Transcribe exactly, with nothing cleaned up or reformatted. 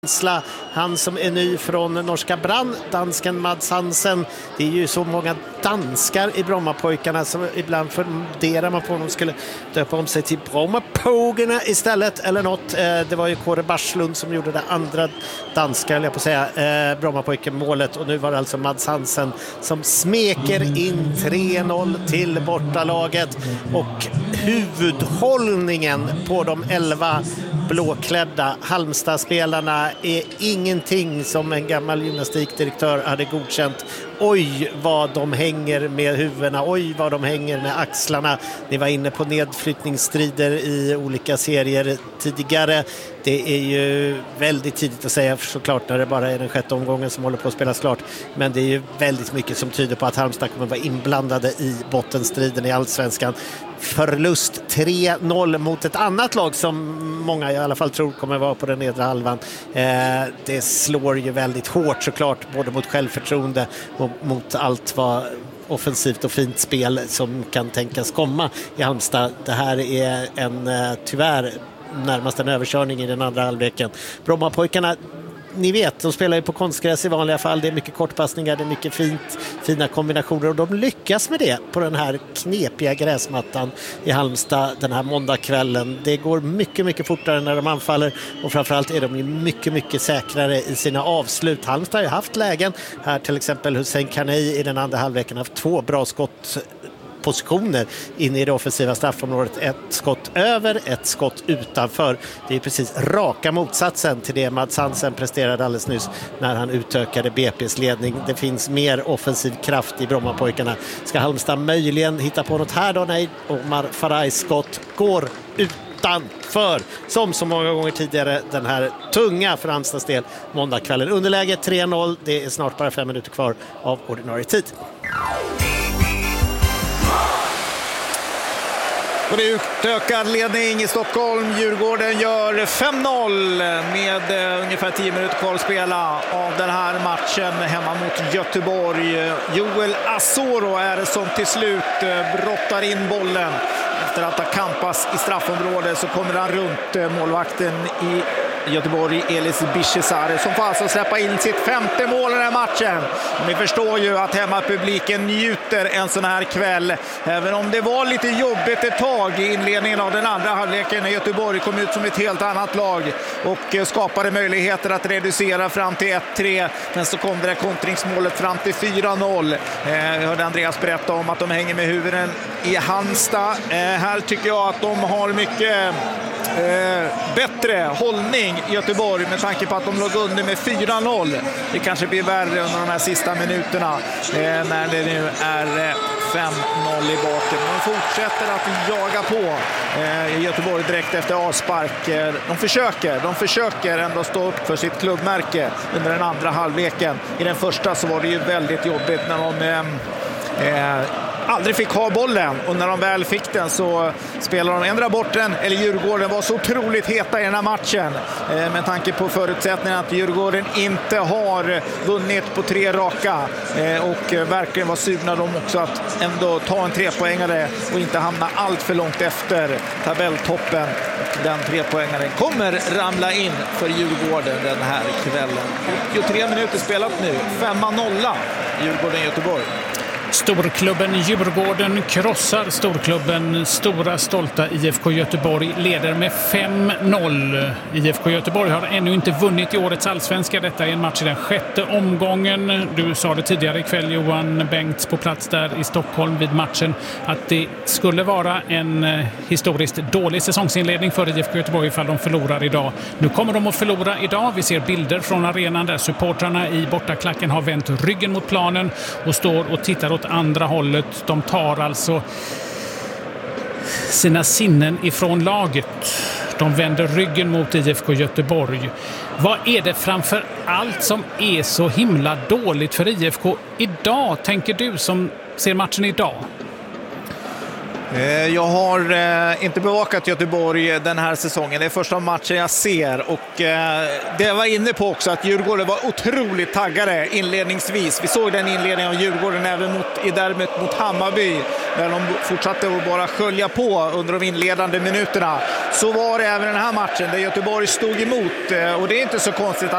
Han som är ny från norska Brann, dansken Mads Hansen. Det är ju så många danskar i Brommapojkarna som ibland funderar man på om de skulle döpa om sig till Brommapojkarna istället eller något. Det var ju Kåre Barslund som gjorde det andra danska, eller jag på att säga, Brommapojkarmålet, och nu var det alltså Mads Hansen som smeker in tre noll till bortalaget, och huvudhållningen på de elva blåklädda Halmstad-spelarna är ingenting som en gammal gymnastikdirektör hade godkänt. Oj vad de hänger med huvudena, oj vad de hänger med axlarna. Ni var inne på nedflyttningsstrider i olika serier tidigare. Det är ju väldigt tidigt att säga såklart när det bara är den sjätte omgången som håller på att spelas klart. Men det är ju väldigt mycket som tyder på att Halmstad kommer vara inblandade i bottenstriden i Allsvenskan. Förlust tre noll mot ett annat lag som många i alla fall tror kommer vara på den nedre halvan. Eh, det slår ju väldigt hårt såklart, både mot självförtroende och mot allt vad offensivt och fint spel som kan tänkas komma i Halmstad. Det här är en eh, tyvärr närmast en överkörning i den andra halvleken. Brommapojkarna, ni vet, de spelar ju på konstgräs i vanliga fall. Det är mycket kortpassningar, det är mycket fint, fina kombinationer, och de lyckas med det på den här knepiga gräsmattan i Halmstad den här måndagskvällen. Det går mycket, mycket fortare när de anfaller, och framförallt är de ju mycket, mycket säkrare i sina avslut. Halmstad har ju haft lägen här, till exempel Hussein Kanei i den andra halvleken har haft två bra skott positioner in i det offensiva straffområdet. Ett skott över, ett skott utanför. Det är precis raka motsatsen till det Mads Hansen presterade alldeles nyss när han utökade B P:s ledning. Det finns mer offensiv kraft i Brommapojkarna. Ska Halmstad möjligen hitta på något här då? Nej, Omar Farajs skott går utanför. Som så många gånger tidigare den här tunga för Halmstads del måndagskvällen. Underläge tre noll. Det är snart bara fem minuter kvar av ordinarie tid. Och det är utökad ledning i Stockholm. Djurgården gör fem noll med ungefär tio minuter kvar att spela av den här matchen hemma mot Göteborg. Joel Asoro är det som till slut brottar in bollen. Efter att ha kampas i straffområdet så kommer han runt målvakten i Göteborg, Elis Bishesare, som får alltså släppa in sitt femte mål i den här matchen. Och ni förstår ju att hemmapubliken njuter en sån här kväll. Även om det var lite jobbigt ett tag i inledningen av den andra halvleken när Göteborg kom ut som ett helt annat lag och skapade möjligheter att reducera fram till ett tre. Men så kom det där kontringsmålet fram till fyra noll. Eh, jag hörde Andreas berätta om att de hänger med huvuden i Halmstad. Eh, här tycker jag att de har mycket Eh, bättre hållning i Göteborg med tanke på att de låg under med fyra noll. Det kanske blir värre under de här sista minuterna eh, när det nu är eh, fem noll i baken. De fortsätter att jaga på eh, i Göteborg direkt efter avspark. Eh, de försöker, de försöker ändå stå upp för sitt klubbmärke under den andra halvleken. I den första så var det ju väldigt jobbigt när de eh, eh, aldrig fick ha bollen, och när de väl fick den så spelar de ändra bort den, eller Djurgården var så otroligt heta i den här matchen eh, med tanke på förutsättningen att Djurgården inte har vunnit på tre raka eh, och eh, verkligen var sugna de också att ändå ta en trepoängare och inte hamna allt för långt efter tabelltoppen. Den trepoängaren kommer ramla in för Djurgården den här kvällen. åttiotre minuter spelat nu, femma nolla Djurgården-Göteborg. Storklubben Djurgården krossar storklubben Stora Stolta I F K Göteborg, leder med fem noll. I F K Göteborg har ännu inte vunnit i årets allsvenska. Detta är en match i den sjätte omgången. Du sa det tidigare ikväll, Johan Bengts, på plats där i Stockholm vid matchen, att det skulle vara en historiskt dålig säsongsinledning för I F K Göteborg ifall de förlorar idag. Nu kommer de att förlora idag. Vi ser bilder från arenan där supportrarna i bortaklacken har vänt ryggen mot planen och står och tittar åt andra hållet. De tar alltså sina sinnen ifrån laget. De vänder ryggen mot I F K Göteborg. Vad är det framför allt som är så himla dåligt för I F K idag, tänker du som ser matchen idag? Jag har inte bevakat Göteborg den här säsongen. Det är första matchen jag ser, och det var inne på också att Djurgården var otroligt taggade inledningsvis. Vi såg den inledningen av Djurgården även mot, i derbyt mot Hammarby, där de fortsatte att bara skölja på under de inledande minuterna. Så var det även den här matchen där Göteborg stod emot, och det är inte så konstigt att